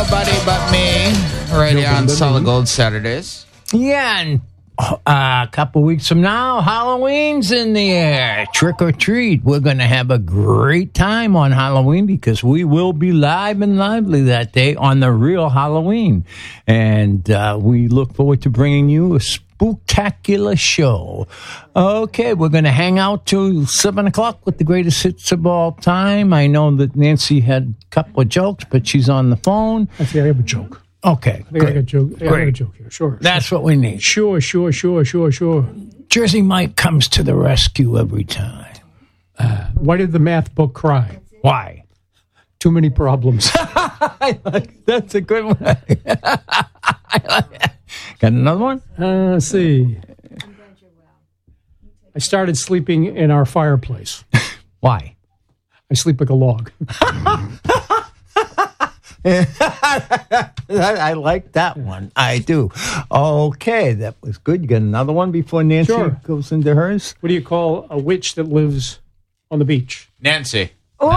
Nobody but me, right here on Solid Gold Saturdays. Yeah, and a couple weeks from now, Halloween's in the air. Trick or treat. We're going to have a great time on Halloween because we will be live and lively that day on the real Halloween. And we look forward to bringing you a spooktacular show. Okay, we're going to hang out till 7 o'clock with the greatest hits of all time. I know that Nancy had a couple of jokes, but she's on the phone. I think I have a joke. Okay, I got a joke. I got a joke here. Sure. That's what we need. Sure. Jersey Mike comes to the rescue every time. Why did the math book cry? Why? Too many problems. That's a good one. Got another one? Let's see. I started sleeping in our fireplace. Why? I sleep like a log. I like that one. I do. Okay, that was good. You got another one before Nancy goes into hers? What do you call a witch that lives on the beach? Nancy.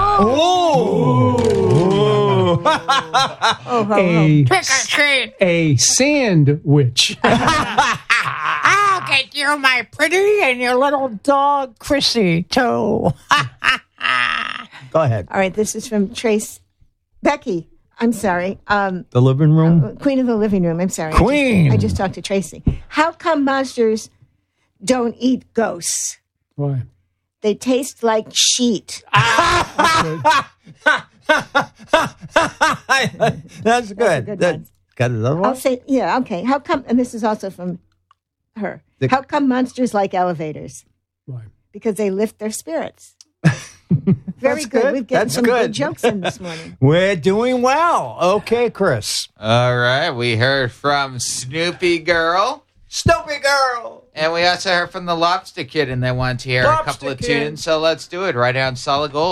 A sand witch. I'll get you, my pretty, and your little dog, Chrissy, too. Go ahead. All right, this is from Becky. I'm sorry. The living room? Queen of the living room. I'm sorry. Queen. I just talked to Tracy. How come monsters don't eat ghosts? Why? They taste like sheet. That's good. One. Got another one? I'll say, yeah, okay. How come, and this is also from her, how come monsters like elevators? Why? Because they lift their spirits. Very good. We've gotten some good good jokes in this morning. We're doing well. Okay, Chris. All right, we heard from Snoopy Girl. Snoopy Girl. And we also heard from the Lobster Kid, and they wanted to hear a couple of tunes, so let's do it right here on Solid Gold.